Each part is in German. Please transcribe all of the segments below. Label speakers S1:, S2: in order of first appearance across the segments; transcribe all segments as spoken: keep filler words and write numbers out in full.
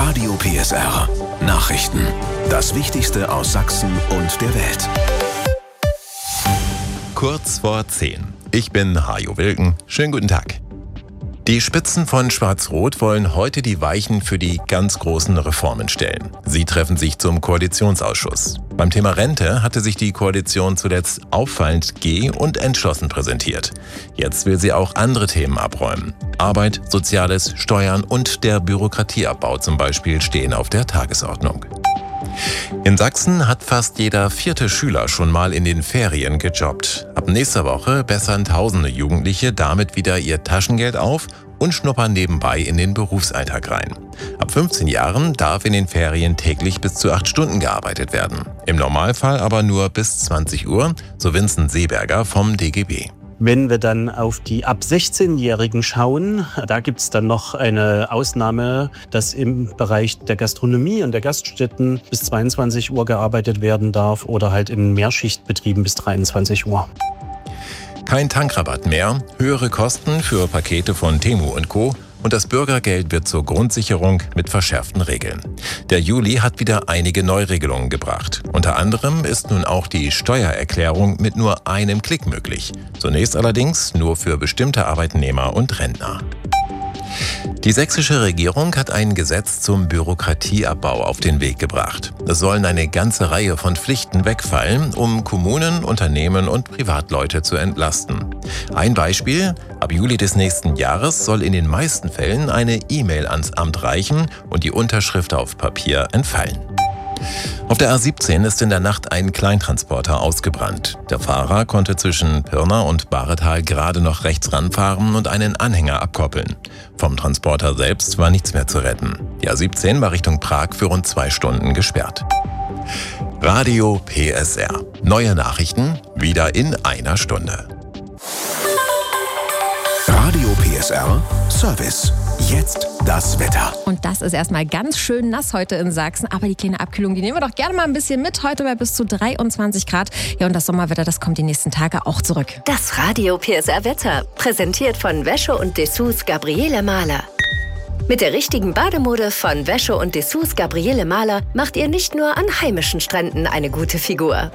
S1: Radio P S R. Nachrichten. Das Wichtigste aus Sachsen und der Welt.
S2: Kurz vor zehn. Ich bin Hajo Wilken. Schönen guten Tag. Die Spitzen von Schwarz-Rot wollen heute die Weichen für die ganz großen Reformen stellen. Sie treffen sich zum Koalitionsausschuss. Beim Thema Rente hatte sich die Koalition zuletzt auffallend geh- und entschlossen präsentiert. Jetzt will sie auch andere Themen abräumen. Arbeit, Soziales, Steuern und der Bürokratieabbau zum Beispiel stehen auf der Tagesordnung. In Sachsen hat fast jeder vierte Schüler schon mal in den Ferien gejobbt. Ab nächster Woche bessern tausende Jugendliche damit wieder ihr Taschengeld auf und schnuppern nebenbei in den Berufsalltag rein. Ab fünfzehn Jahren darf in den Ferien täglich bis zu acht Stunden gearbeitet werden. Im Normalfall aber nur bis zwanzig Uhr, so Vincent Seeberger vom D G B.
S3: Wenn wir dann auf die ab sechzehnjährigen schauen, da gibt es dann noch eine Ausnahme, dass im Bereich der Gastronomie und der Gaststätten bis zweiundzwanzig Uhr gearbeitet werden darf oder halt in Mehrschichtbetrieben bis dreiundzwanzig Uhr.
S2: Kein Tankrabatt mehr, höhere Kosten für Pakete von Temu und Co. und das Bürgergeld wird zur Grundsicherung mit verschärften Regeln. Der Juli hat wieder einige Neuregelungen gebracht. Unter anderem ist nun auch die Steuererklärung mit nur einem Klick möglich. Zunächst allerdings nur für bestimmte Arbeitnehmer und Rentner. Die sächsische Regierung hat ein Gesetz zum Bürokratieabbau auf den Weg gebracht. Es sollen eine ganze Reihe von Pflichten wegfallen, um Kommunen, Unternehmen und Privatleute zu entlasten. Ein Beispiel: Ab Juli des nächsten Jahres soll in den meisten Fällen eine E-Mail ans Amt reichen und die Unterschrift auf Papier entfallen. Auf der A siebzehn ist in der Nacht ein Kleintransporter ausgebrannt. Der Fahrer konnte zwischen Pirna und Bahretal gerade noch rechts ranfahren und einen Anhänger abkoppeln. Vom Transporter selbst war nichts mehr zu retten. Die A siebzehn war Richtung Prag für rund zwei Stunden gesperrt. Radio P S R. Neue Nachrichten wieder in einer Stunde.
S1: Radio P S R Service. Jetzt das Wetter.
S4: Und das ist erstmal ganz schön nass heute in Sachsen. Aber die kleine Abkühlung, die nehmen wir doch gerne mal ein bisschen mit. Heute bei bis zu dreiundzwanzig Grad. Ja, und das Sommerwetter, das kommt die nächsten Tage auch zurück.
S5: Das Radio P S R Wetter. Präsentiert von Wäsche und Dessous Gabriele Mahler. Mit der richtigen Bademode von Wäsche und Dessous Gabriele Mahler macht ihr nicht nur an heimischen Stränden eine gute Figur.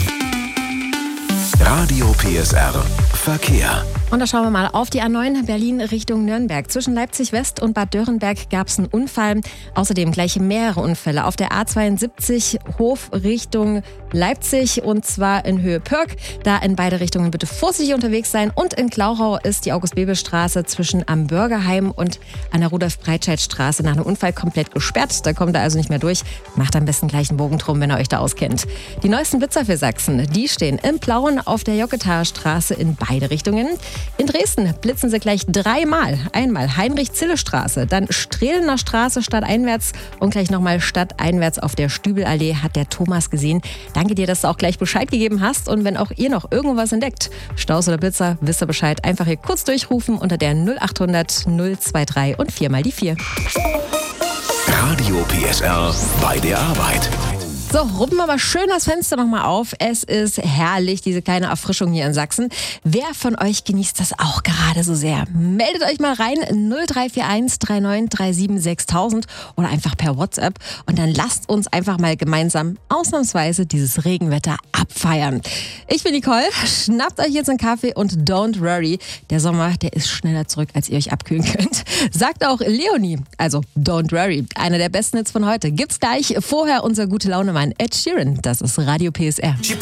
S1: Radio P S R Verkehr.
S4: Und da schauen wir mal auf die A neun Berlin Richtung Nürnberg. Zwischen Leipzig West und Bad Dürrenberg gab es einen Unfall. Außerdem gleich mehrere Unfälle auf der A zweiundsiebzig Hof Richtung Leipzig und zwar in Höhe Pörk. Da in beide Richtungen bitte vorsichtig unterwegs sein. Und in Glauchau ist die August-Bebel-Straße zwischen am Bürgerheim und an der Rudolf-Breitscheid-Straße nach einem Unfall komplett gesperrt. Da kommt er also nicht mehr durch. Macht am besten gleich einen Bogen drum, wenn ihr euch da auskennt. Die neuesten Blitzer für Sachsen, die stehen in Plauen auf der Jocketaer Straße in beide Richtungen. In Dresden blitzen sie gleich dreimal. Einmal Heinrich-Zille-Straße, dann Strehlener Straße stadteinwärts und gleich nochmal stadteinwärts auf der Stübelallee, hat der Thomas gesehen. Danke dir, dass du auch gleich Bescheid gegeben hast. Und wenn auch ihr noch irgendwas entdeckt, Staus oder Blitzer, wisst ihr Bescheid. Einfach hier kurz durchrufen unter der null achthundert null drei und vier mal die vier.
S1: Radio P S R bei der Arbeit.
S4: So, ruppen wir mal schön das Fenster nochmal auf. Es ist herrlich, diese kleine Erfrischung hier in Sachsen. Wer von euch genießt das auch gerade so sehr? Meldet euch mal rein, null drei vier eins drei neun drei sieben sechstausend oder einfach per WhatsApp. Und dann lasst uns einfach mal gemeinsam ausnahmsweise dieses Regenwetter abfeiern. Ich bin Nicole, schnappt euch jetzt einen Kaffee und don't worry. Der Sommer, der ist schneller zurück, als ihr euch abkühlen könnt. Sagt auch Leonie, also don't worry. Einer der besten Hits von heute gibt's gleich. Vorher unser gute Laune Ed Sheeran, das ist Radio P S R.